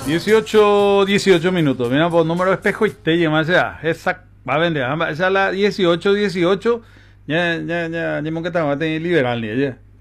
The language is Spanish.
18 minutos. Mira, pues número espejo y te llama ya. Esa va a vender. Esa la 18. Ya, que estaba liberal ni ella.